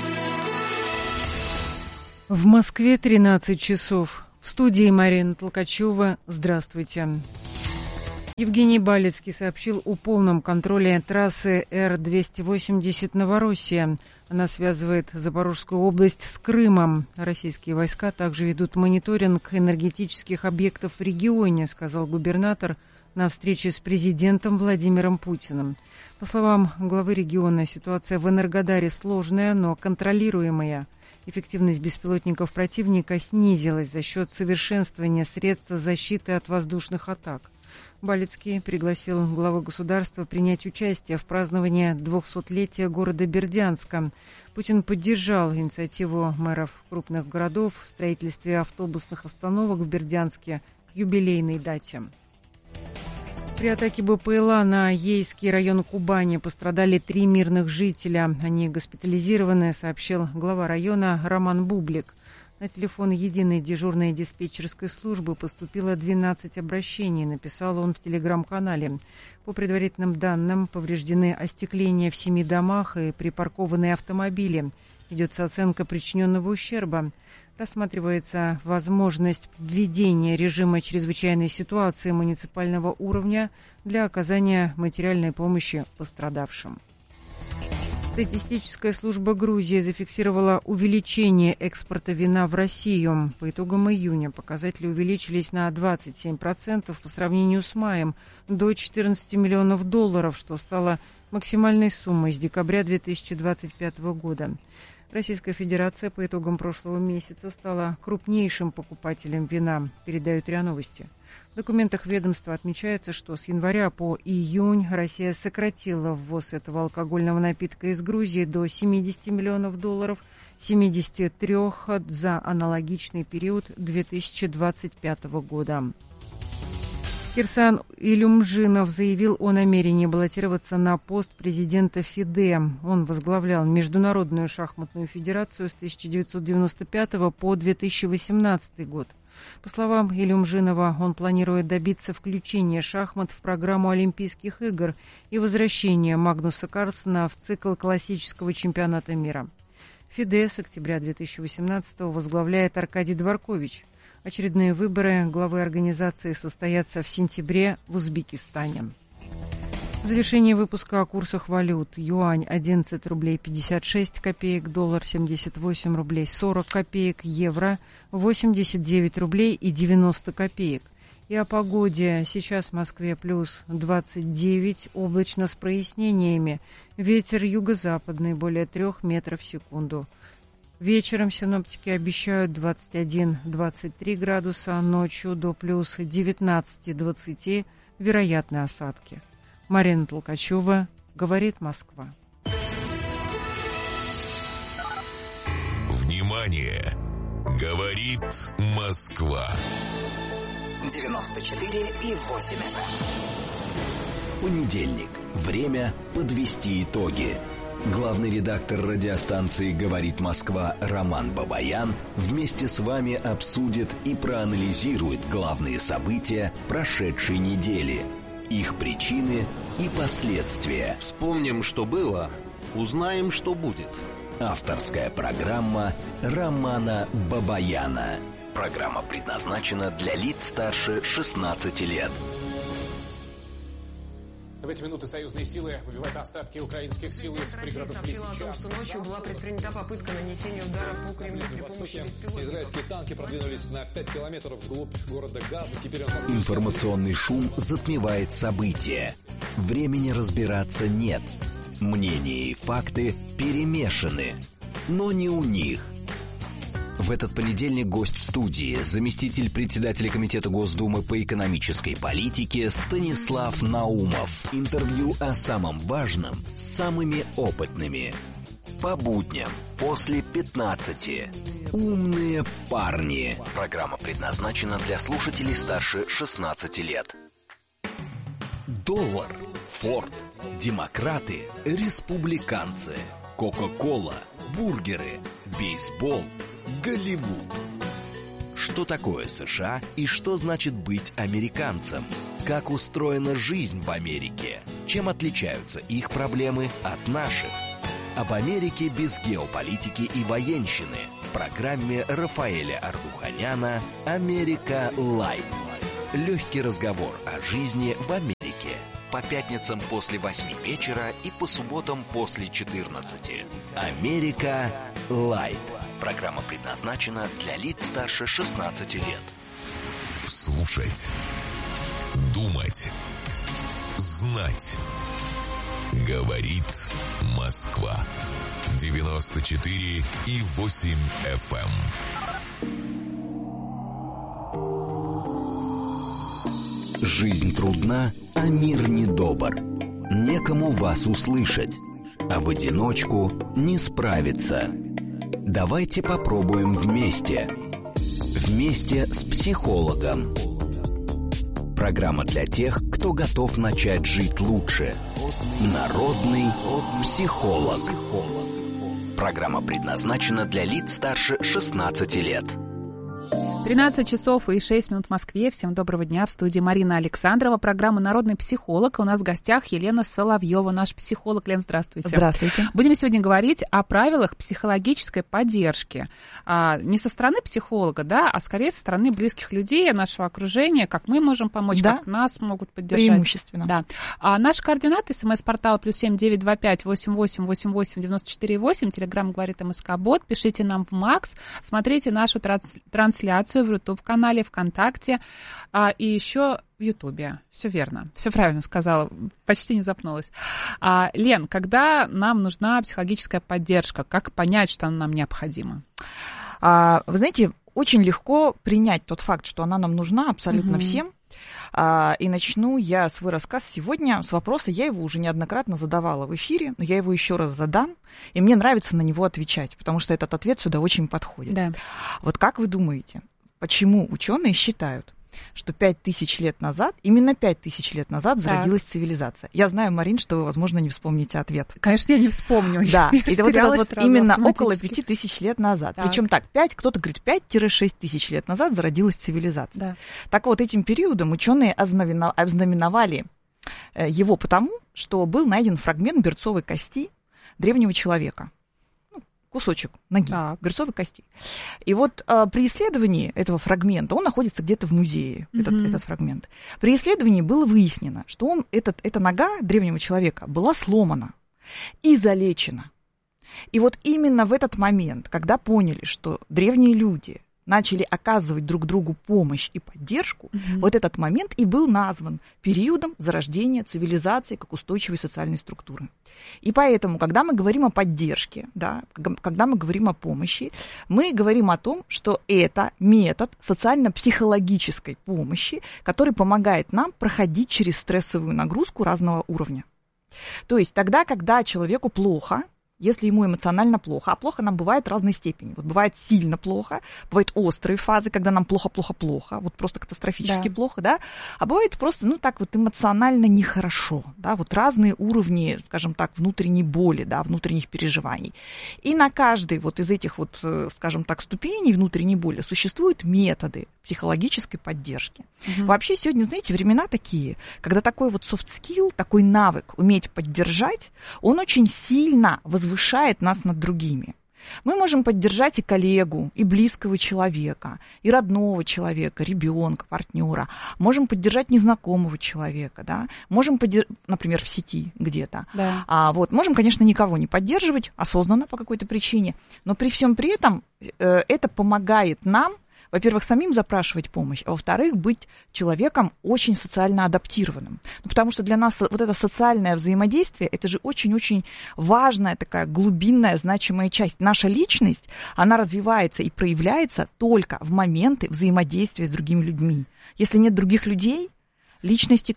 В Москве тринадцать часов. В студии Марина Толкачева. Здравствуйте. Евгений Балицкий сообщил о полном контроле трассы Эр двести восемьдесят «Новороссия». Она связывает Запорожскую область с Крымом. Российские войска также ведут мониторинг энергетических объектов в регионе, сказал губернатор на встрече с президентом Владимиром Путиным. По словам главы региона, ситуация в Энергодаре сложная, но контролируемая. Эффективность беспилотников противника снизилась за счет совершенствования средств защиты от воздушных атак. Балицкий пригласил главу государства принять участие в праздновании двухсотлетия города Бердянска. Путин поддержал инициативу мэров крупных городов в строительстве автобусных остановок в Бердянске к юбилейной дате. При атаке БПЛА на Ейский район Кубани пострадали три мирных жителя. Они госпитализированы, сообщил глава района Роман Бублик. На телефон единой дежурной диспетчерской службы поступило двенадцать обращений, написал он в телеграм-канале. По предварительным данным, повреждены остекления в семи домах и припаркованные автомобили. Ведется оценка причиненного ущерба. Рассматривается возможность введения режима чрезвычайной ситуации муниципального уровня для оказания материальной помощи пострадавшим. Статистическая служба Грузии зафиксировала увеличение экспорта вина в Россию. По итогам июня показатели увеличились на двадцать семь процентов по сравнению с маем, до четырнадцати миллионов долларов, что стало максимальной суммой с декабря две тысячи двадцать пятого года. Российская Федерация по итогам прошлого месяца стала крупнейшим покупателем вина, передают РИА Новости. В документах ведомства отмечается, что с января по июнь Россия сократила ввоз этого алкогольного напитка из Грузии до семидесяти миллионов долларов, семидесяти трёх за аналогичный период две тысячи двадцать пятого года. Кирсан Илюмжинов заявил о намерении баллотироваться на пост президента ФИДЕ. Он возглавлял Международную шахматную федерацию с тысяча девятьсот девяносто пятого по две тысячи восемнадцатый год. По словам Илюмжинова, он планирует добиться включения шахмат в программу Олимпийских игр и возвращения Магнуса Карлсена в цикл классического чемпионата мира. ФИДЕ с октября две тысячи восемнадцатого возглавляет Аркадий Дворкович. Очередные выборы главы организации состоятся в сентябре в Узбекистане. В завершении выпуска о курсах валют. Юань одиннадцать рублей пятьдесят шесть копеек, доллар семьдесят восемь рублей сорок копеек, евро восемьдесят девять рублей и девяносто копеек. И о погоде. Сейчас в Москве плюс двадцать девять, облачно с прояснениями. Ветер юго-западный более трех метров в секунду. Вечером синоптики обещают двадцать один - двадцать три градуса, ночью до плюс девятнадцать - двадцать, вероятны осадки. Марина Толкачева, говорит Москва. Внимание! Говорит Москва. девяносто четыре и восемь. Понедельник. Время подвести итоги. Главный редактор радиостанции «Говорит Москва» Роман Бабаян вместе с вами обсудит и проанализирует главные события прошедшей недели, их причины и последствия. Вспомним, что было, узнаем, что будет. Авторская программа Романа Бабаяна. Программа предназначена для лиц старше шестнадцати лет. В эти минуты союзные силы выбивают остатки украинских сил из пригородов Лисичанска. О том, что ночью была предпринята попытка нанесения удара по Кремлю при помощи беспилотников. Израильские танки продвинулись на пять километров вглубь города Газа. Теперь он... Информационный шум затмевает события. Времени разбираться нет. Мнения и факты перемешаны. Но не у них. В этот понедельник гость в студии, заместитель председателя Комитета Госдумы по экономической политике Станислав Наумов. Интервью о самом важном с самыми опытными. По будням после пятнадцати. Умные парни. Программа предназначена для слушателей старше шестнадцати лет. Доллар Форд, демократы, республиканцы, Кока-кола, бургеры, бейсбол, Голливуд. Что такое США и что значит быть американцем? Как устроена жизнь в Америке? Чем отличаются их проблемы от наших? Об Америке без геополитики и военщины в программе Рафаэля Ардуханяна «Америка Лайт». Легкий разговор о жизни в Америке. По пятницам после восьми вечера и по субботам после четырнадцати. «Америка Лайт». Программа предназначена для лиц старше шестнадцати лет. Слушать. Думать. Знать. Говорит Москва. девяносто четыре и восемь эф эм. Жизнь трудна, а мир недобр. Некому вас услышать, а в одиночку не справиться. Давайте попробуем вместе. Вместе с психологом. Программа для тех, кто готов начать жить лучше. Народный психолог. Программа предназначена для лиц старше шестнадцати лет. тринадцать часов и шесть минут в Москве. Всем доброго дня. В студии Марина Александрова. Программа «Народный психолог». У нас в гостях Елена Соловьева, наш психолог. Лен, здравствуйте. Здравствуйте. Будем сегодня говорить о правилах психологической поддержки. А, не со стороны психолога, да, а скорее со стороны близких людей, нашего окружения, как мы можем помочь, да? Как нас могут поддержать. Преимущественно. Да. А наши координаты: смс-портал плюс семь девять два пять восемь восемь восемь восемь девяносто четыре восемь. Телеграм говорит МСК-бот. Пишите нам в Макс. Смотрите нашу транс- трансляцию в YouTube-канале, ВКонтакте, а, и еще в Ютубе. Все верно, все правильно сказала, почти не запнулась. А, Лен, когда нам нужна психологическая поддержка, как понять, что она нам необходима? А, вы знаете, очень легко принять тот факт, что она нам нужна абсолютно mm-hmm. всем. А, и начну я свой рассказ сегодня с вопроса, я его уже неоднократно задавала в эфире, но я его еще раз задам, и мне нравится на него отвечать, потому что этот ответ сюда очень подходит. Да. Вот как вы думаете, почему ученые считают, что пять тысяч лет назад, именно пять тысяч лет назад зародилась так. цивилизация? Я знаю, Марин, что вы, возможно, не вспомните ответ. Конечно, я не вспомню. Да, и вот это вот именно около пяти тысяч лет назад. Так. Причем так, пять, кто-то говорит, пять-шесть тысяч лет назад зародилась цивилизация. Да. Так вот, этим периодом ученые ознаменовали его потому, что был найден фрагмент берцовой кости древнего человека. Кусочек ноги, так. берцовой кости. И вот а, при исследовании этого фрагмента, он находится где-то в музее, mm-hmm. этот, этот фрагмент. При исследовании было выяснено, что он, этот, эта нога древнего человека была сломана и залечена. И вот именно в этот момент, когда поняли, что древние люди начали оказывать друг другу помощь и поддержку, mm-hmm. вот этот момент и был назван периодом зарождения цивилизации как устойчивой социальной структуры. И поэтому, когда мы говорим о поддержке, да, когда мы говорим о помощи, мы говорим о том, что это метод социально-психологической помощи, который помогает нам проходить через стрессовую нагрузку разного уровня. То есть тогда, когда человеку плохо, если ему эмоционально плохо, а плохо нам бывает разной степени. Вот бывает сильно плохо, бывают острые фазы, когда нам плохо-плохо-плохо, вот просто катастрофически да. плохо, да, а бывает просто, ну, так вот эмоционально нехорошо, да, вот разные уровни, скажем так, внутренней боли, да, внутренних переживаний. И на каждой вот из этих вот, скажем так, ступеней внутренней боли существуют методы психологической поддержки. Угу. Вообще сегодня, знаете, времена такие, когда такой вот soft skill, такой навык уметь поддержать, он очень сильно возвышает нас над другими. Мы можем поддержать и коллегу, и близкого человека, и родного человека, ребенка, партнера. Можем поддержать незнакомого человека, да? Можем, поддерж... например, в сети где-то. Да. А, вот. Можем, конечно, никого не поддерживать осознанно по какой-то причине, но при всем при этом э, это помогает нам, во-первых, самим запрашивать помощь, а во-вторых, быть человеком очень социально адаптированным. Ну, потому что для нас вот это социальное взаимодействие, это же очень-очень важная такая глубинная, значимая часть. Наша личность, она развивается и проявляется только в моменты взаимодействия с другими людьми. Если нет других людей, личности капут.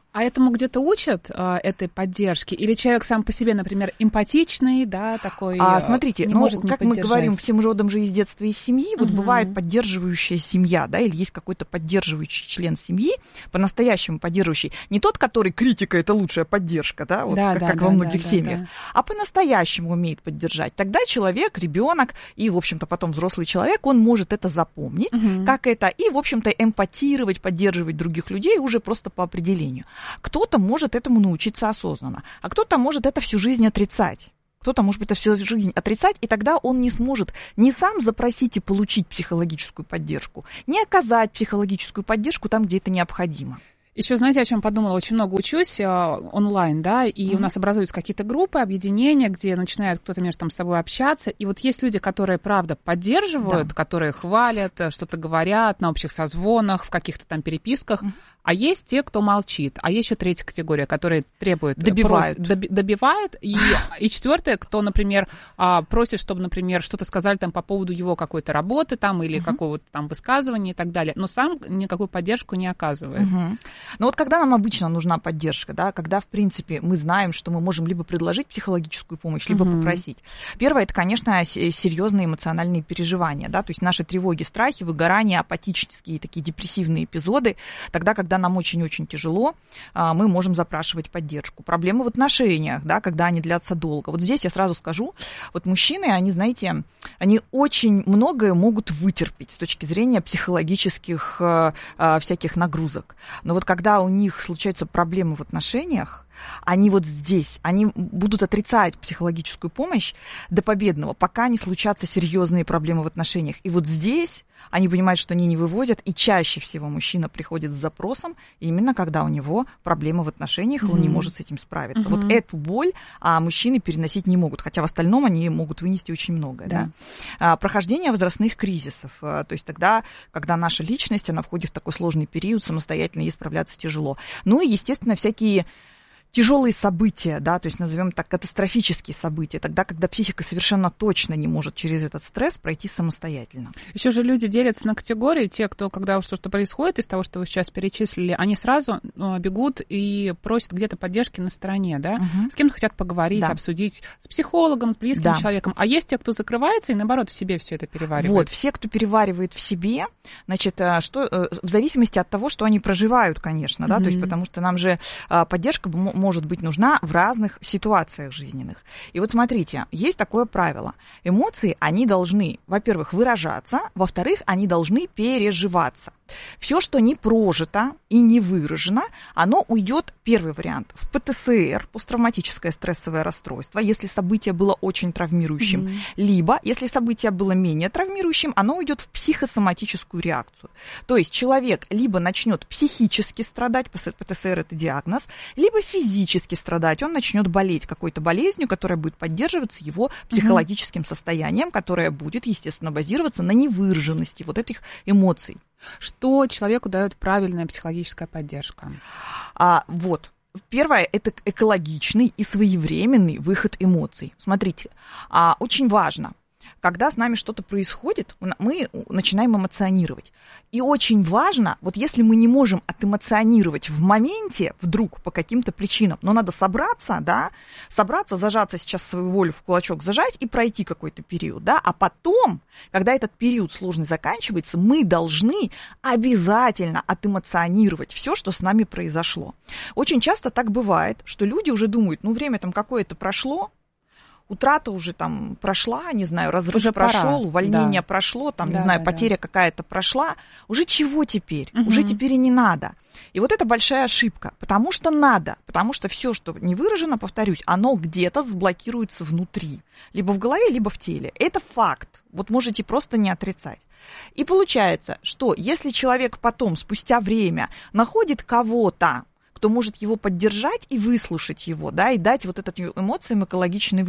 А этому где-то учат, а, этой поддержки? Или человек сам по себе, например, эмпатичный, да, такой, а, смотрите, не ну, может не как поддержать? мы говорим, всем родом же из детства и семьи, вот Угу. бывает поддерживающая семья, да, или есть какой-то поддерживающий член семьи, по-настоящему поддерживающий. Не тот, который критика — это лучшая поддержка, да, вот да, как, да, как да, во многих да, семьях, да, да. а по-настоящему умеет поддержать. Тогда человек, ребенок и, в общем-то, потом взрослый человек, он может это запомнить, угу. как это, и, в общем-то, эмпатировать, поддерживать других людей уже просто по определению. Кто-то может этому научиться осознанно, а кто-то может это всю жизнь отрицать. Кто-то, может быть, это всю жизнь отрицать, и тогда он не сможет ни сам запросить и получить психологическую поддержку, ни оказать психологическую поддержку там, где это необходимо. Еще, знаете, о чем подумала? Очень много учусь а, онлайн, да, и mm-hmm. у нас образуются какие-то группы, объединения, где начинает кто-то между там, собой общаться. И вот есть люди, которые, правда, поддерживают, да. которые хвалят, что-то говорят на общих созвонах, в каких-то там переписках. Mm-hmm. А есть те, кто молчит. А есть еще третья категория, которые требуют... Добивают. Прос, доби, добивает. И, и четвертая, кто, например, просит, чтобы, например, что-то сказали там по поводу его какой-то работы там или uh-huh. какого-то там высказывания и так далее. Но сам никакую поддержку не оказывает. Uh-huh. Ну вот когда нам обычно нужна поддержка, да, когда, в принципе, мы знаем, что мы можем либо предложить психологическую помощь, либо uh-huh. попросить. Первое, это, конечно, серьезные эмоциональные переживания, да, то есть наши тревоги, страхи, выгорания, апатические такие депрессивные эпизоды, тогда, когда нам очень-очень тяжело, мы можем запрашивать поддержку. Проблемы в отношениях, да, когда они длятся долго. Вот здесь я сразу скажу, вот мужчины, они, знаете, они очень многое могут вытерпеть с точки зрения психологических всяких нагрузок. Но вот когда у них случаются проблемы в отношениях, они вот здесь, они будут отрицать психологическую помощь до победного, пока не случатся серьезные проблемы в отношениях. И вот здесь они понимают, что они не выводят, и чаще всего мужчина приходит с запросом именно когда у него проблемы в отношениях, mm-hmm. и он не может с этим справиться. Mm-hmm. Вот эту боль а, мужчины переносить не могут, хотя в остальном они могут вынести очень многое. Да. Да? А, прохождение возрастных кризисов, а, то есть тогда, когда наша личность, она входит в такой сложный период, самостоятельно ей справляться тяжело. Ну и, естественно, всякие тяжелые события, да, то есть назовем так катастрофические события, тогда, когда психика совершенно точно не может через этот стресс пройти самостоятельно. Еще же люди делятся на категории, те, кто, когда что-то происходит из того, что вы сейчас перечислили, они сразу бегут и просят где-то поддержки на стороне, да, угу. с кем-то хотят поговорить, да. обсудить, с психологом, с близким да. человеком, а есть те, кто закрывается и, наоборот, в себе все это переваривает. Вот, все, кто переваривает в себе, значит, что, в зависимости от того, что они проживают, конечно, да, угу. то есть потому что нам же поддержка может быть нужна в разных ситуациях жизненных. И вот смотрите, есть такое правило. Эмоции, они должны, во-первых, выражаться, во-вторых, они должны переживаться. Все, что не прожито и не выражено, оно уйдет, первый вариант, в ПТСР, посттравматическое стрессовое расстройство, если событие было очень травмирующим, mm-hmm. либо, если событие было менее травмирующим, оно уйдет в психосоматическую реакцию. То есть человек либо начнет психически страдать, ПТСР это диагноз, либо физически страдать, он начнет болеть какой-то болезнью, которая будет поддерживаться его психологическим mm-hmm. состоянием, которое будет, естественно, базироваться на невыраженности вот этих эмоций. Что человеку дает правильная психологическая поддержка? А, вот. Первое – это экологичный и своевременный выход эмоций. Смотрите, а, очень важно, когда с нами что-то происходит, мы начинаем эмоционировать. И очень важно, вот если мы не можем отэмоционировать в моменте, вдруг по каким-то причинам, но надо собраться, да, собраться, зажаться сейчас свою волю в кулачок, зажать и пройти какой-то период, да, а потом, когда этот период сложный заканчивается, мы должны обязательно отэмоционировать все, что с нами произошло. Очень часто так бывает, что люди уже думают, ну, время там какое-то прошло, утрата уже там прошла, не знаю, разрыв уже прошел, пора. Увольнение да. прошло, там, да, не знаю, да, потеря да. какая-то прошла. Уже чего теперь? Угу. Уже теперь и не надо. И вот это большая ошибка, потому что надо, потому что все, что не выражено, повторюсь, оно где-то заблокируется внутри, либо в голове, либо в теле. Это факт, вот можете просто не отрицать. И получается, что если человек потом, спустя время, находит кого-то, кто может его поддержать и выслушать его, да, и дать вот этот эмоциям экологичный выход,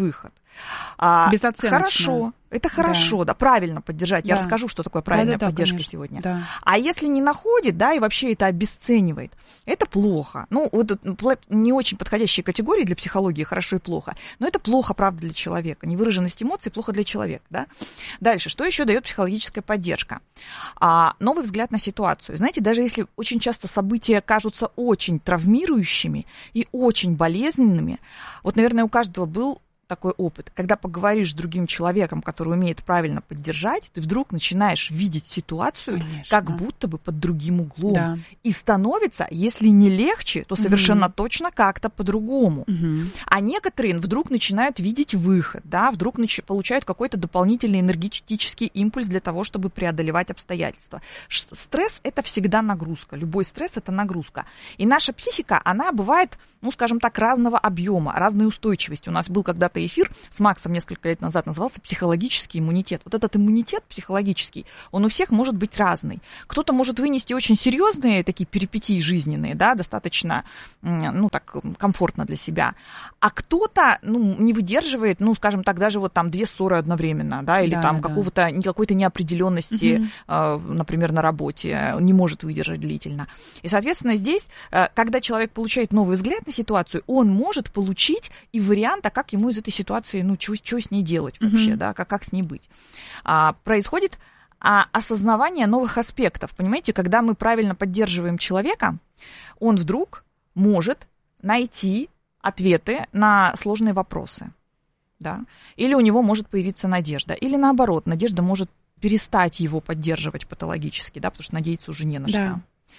Безоценочно. Хорошо. Это хорошо, да, да правильно поддержать. Я да. расскажу, что такое правильная да, да, поддержка да, сегодня. Да. А если не находит, да, и вообще это обесценивает, это плохо. Ну, вот не очень подходящие категории для психологии, хорошо и плохо, но это плохо, правда, для человека. Невыраженность эмоций плохо для человека, да. Дальше, что еще дает психологическая поддержка? А, новый взгляд на ситуацию. Знаете, даже если очень часто события кажутся очень травмирующими и очень болезненными, вот, наверное, у каждого был такой опыт. Когда поговоришь с другим человеком, который умеет правильно поддержать, ты вдруг начинаешь видеть ситуацию Конечно. Как будто бы под другим углом. Да. И становится, если не легче, то совершенно угу. точно как-то по-другому. Угу. А некоторые вдруг начинают видеть выход, да, вдруг нач- получают какой-то дополнительный энергетический импульс для того, чтобы преодолевать обстоятельства. Ш- стресс – это всегда нагрузка. Любой стресс – это нагрузка. И наша психика, она бывает, ну, скажем так, разного объема, разной устойчивости. У нас был когда-то эфир с Максом несколько лет назад, назывался «Психологический иммунитет». Вот этот иммунитет психологический, он у всех может быть разный. Кто-то может вынести очень серьезные такие перипетии жизненные, да, достаточно, ну, так, комфортно для себя. А кто-то, ну, не выдерживает, ну, скажем так, даже вот там две ссоры одновременно, да, или да, там да. какого-то, какой-то неопределенности, угу. э, например, на работе, не может выдержать длительно. И, соответственно, здесь, э, когда человек получает новый взгляд на ситуацию, он может получить и вариант, а как ему из этой ситуации, ну, что с ней делать вообще, mm-hmm. да, как, как с ней быть. А, происходит а, осознавание новых аспектов, понимаете, когда мы правильно поддерживаем человека, он вдруг может найти ответы на сложные вопросы, да, или у него может появиться надежда, или наоборот, надежда может перестать его поддерживать патологически, да, потому что надеяться уже не на что. Да.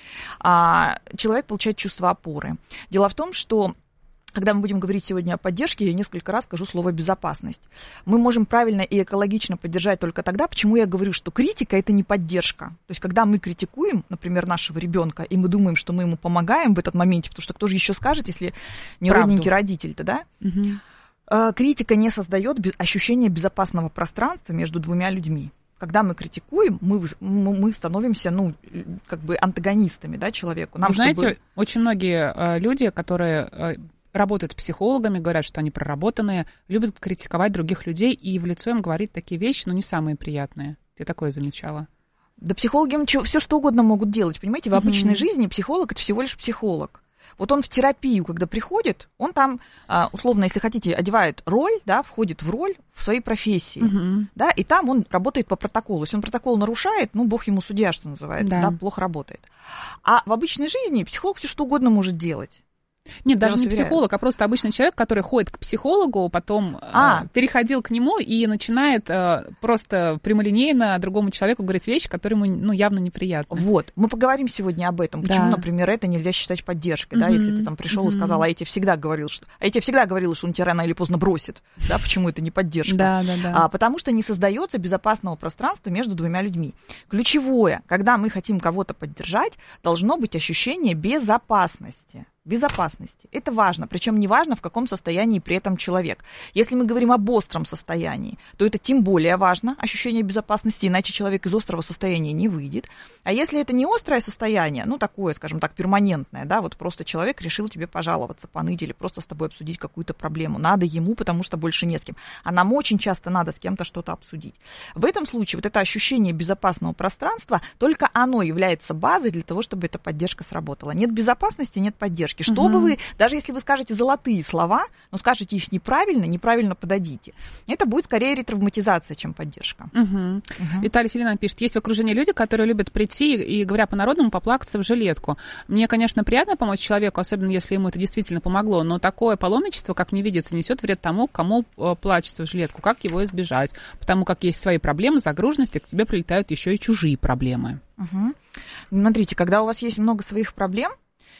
А, человек получает чувство опоры. Дело в том, что когда мы будем говорить сегодня о поддержке, я несколько раз скажу слово «безопасность». Мы можем правильно и экологично поддержать только тогда, почему я говорю, что критика – это не поддержка. То есть, когда мы критикуем, например, нашего ребенка, и мы думаем, что мы ему помогаем в этот моменте, потому что кто же еще скажет, если не Правду. Родненький родитель-то, да? Угу. Критика не создает ощущения безопасного пространства между двумя людьми. Когда мы критикуем, мы, мы становимся, ну, как бы антагонистами, да, человеку. Нам, Вы знаете, чтобы... очень многие э, люди, которые... Э, работают психологами, говорят, что они проработанные, любят критиковать других людей и в лицо им говорить такие вещи, но не самые приятные. Ты такое замечала? Да психологи все что угодно могут делать, понимаете? В mm-hmm. обычной жизни психолог – это всего лишь психолог. Вот он в терапию, когда приходит, он там, условно, если хотите, одевает роль, да, входит в роль в своей профессии, mm-hmm. да, и там он работает по протоколу. Если он протокол нарушает, ну, бог ему судья, что называется, да. Да, плохо работает. А в обычной жизни психолог все что угодно может делать. Нет, даже не психолог, а просто обычный человек, который ходит к психологу, потом а. э, переходил к нему и начинает э, просто прямолинейно другому человеку говорить вещи, которые ему, ну, явно неприятны. Вот, мы поговорим сегодня об этом. Почему, да. например, это нельзя считать поддержкой, mm-hmm. да, если ты там пришел mm-hmm. и сказал, а я тебе всегда говорил, что, а я тебе всегда говорила, что он тебя рано или поздно бросит, да, почему это не поддержка? Да, да, да. А, потому что не создается безопасного пространства между двумя людьми. Ключевое, когда мы хотим кого-то поддержать, должно быть ощущение безопасности. Безопасности. Это важно, причем не важно, в каком состоянии при этом человек. Если мы говорим об остром состоянии, то это тем более важно, ощущение безопасности, иначе человек из острого состояния не выйдет. А если это не острое состояние, ну такое, скажем так, перманентное, да, вот просто человек решил тебе пожаловаться, поныть или просто с тобой обсудить какую-то проблему. Надо ему, потому что больше не с кем. А нам очень часто надо с кем-то что-то обсудить. В этом случае вот это ощущение безопасного пространства, только оно является базой для того, чтобы эта поддержка сработала. Нет безопасности, нет поддержки. Что бы вы, даже если вы скажете золотые слова, но скажете их неправильно, неправильно подадите, это будет скорее ретравматизация, чем поддержка. Угу. Угу. Виталий Филинан пишет, есть в окружении люди, которые любят прийти и, говоря по-народному, поплакаться в жилетку. Мне, конечно, приятно помочь человеку, особенно если ему это действительно помогло, но такое паломничество, как мне видится, несет вред тому, кому плачется в жилетку. Как его избежать? Потому как есть свои проблемы, загруженности, к тебе прилетают еще и чужие проблемы. Угу. Смотрите, когда у вас есть много своих проблем,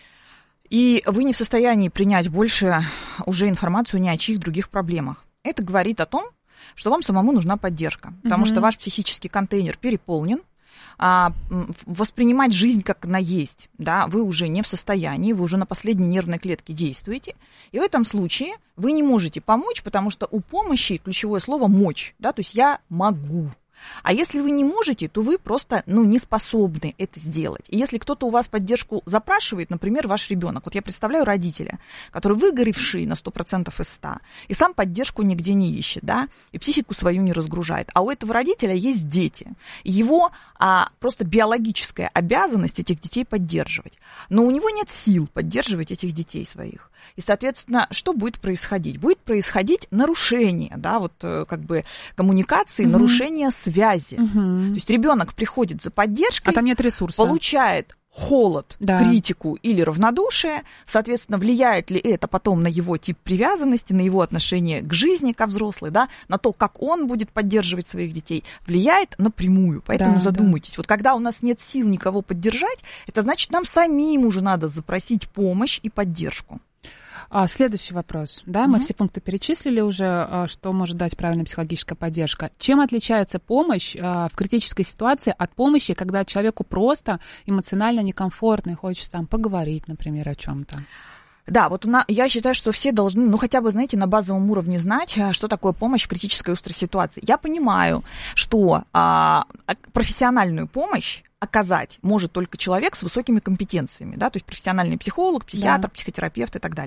и вы не в состоянии принять больше уже информацию ни о чьих других проблемах. Это говорит о том, что вам самому нужна поддержка, потому mm-hmm. что ваш психический контейнер переполнен, а, воспринимать жизнь как она есть, да, вы уже не в состоянии, вы уже на последней нервной клетке действуете, и в этом случае вы не можете помочь, потому что у помощи ключевое слово «мочь», да, то есть я могу. А если вы не можете, то вы просто, ну, не способны это сделать. И если кто-то у вас поддержку запрашивает, например, ваш ребенок, вот я представляю родителя, который выгоревший на сто процентов из ста, и сам поддержку нигде не ищет, да, и психику свою не разгружает. А у этого родителя есть дети. Его а, просто биологическая обязанность этих детей поддерживать. Но у него нет сил поддерживать этих детей своих. И, соответственно, что будет происходить? Будет происходить нарушение, да, вот как бы коммуникации, угу. нарушение связи. Угу. То есть ребенок приходит за поддержкой, а там нет ресурса, получает холод, да. критику или равнодушие, соответственно, влияет ли это потом на его тип привязанности, на его отношение к жизни, ко взрослой, да, на то, как он будет поддерживать своих детей, влияет напрямую. Поэтому да, задумайтесь. Да. Вот когда у нас нет сил никого поддержать, это значит, нам самим уже надо запросить помощь и поддержку. А, следующий вопрос. Да, угу. Мы все пункты перечислили уже, что может дать правильная психологическая поддержка. Чем отличается помощь в критической ситуации от помощи, когда человеку просто эмоционально некомфортно и хочется там поговорить, например, о чем-то? Да, вот на, я считаю, что все должны, ну, хотя бы, знаете, на базовом уровне знать, что такое помощь в критической острой ситуации. Я понимаю, что а, профессиональную помощь оказать может только человек с высокими компетенциями, да, то есть профессиональный психолог, психиатр, да. психотерапевт и так далее.